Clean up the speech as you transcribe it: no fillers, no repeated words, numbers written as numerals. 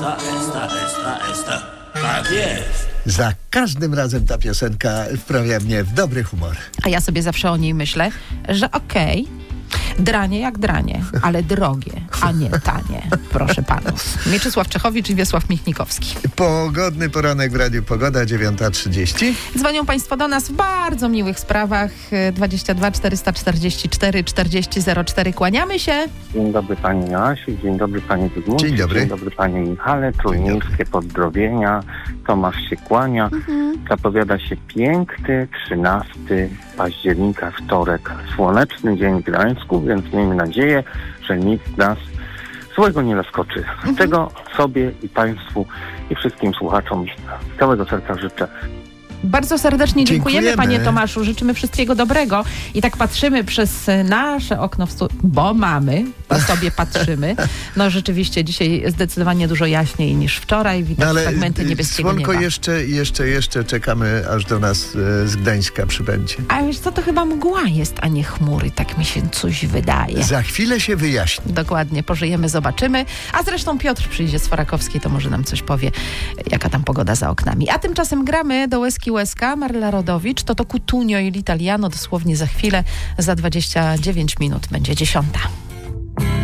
esta. Tak jest. Za każdym razem ta piosenka wprawia mnie w dobry humor. A ja sobie zawsze o niej myślę, że okej, dranie jak dranie, ale drogie, a nie tanie. Proszę panów. Mieczysław Czechowicz i Wiesław Michnikowski. Pogodny poranek w Radiu Pogoda, 9:30. Dzwonią państwo do nas w bardzo miłych sprawach. 22 444 4004. Kłaniamy się. Dzień dobry pani Joasiu, dzień dobry panie Zygmuncie. Dzień dobry. Dzień dobry panie Michale, trójmiejskie pozdrowienia. Tomasz się kłania. Zapowiada się piękny 13 października, wtorek. Słoneczny dzień w Gdańsku, więc miejmy nadzieję, że nic nas złego nie zaskoczy. Tego sobie i państwu i wszystkim słuchaczom z całego serca życzę. Bardzo serdecznie dziękujemy, Dziękujemy. panie Tomaszu. Życzymy wszystkiego dobrego. I tak patrzymy przez nasze okno w studiu, bo mamy, to sobie patrzymy. No rzeczywiście dzisiaj zdecydowanie dużo jaśniej niż wczoraj. Widać fragmenty niebieskiego słonko nieba. jeszcze czekamy, aż do nas z Gdańska przybędzie. A wiesz co, to chyba mgła jest, a nie chmury. Tak mi się coś wydaje. Za chwilę się wyjaśni. Dokładnie, pożyjemy, zobaczymy. A zresztą Piotr przyjdzie z Forakowskiej, to może nam coś powie, jaka tam pogoda za oknami. A tymczasem gramy do łezka, Marla Rodowicz, to Cutugno i L'Italiano, dosłownie za chwilę, za 29 minut będzie 10:00.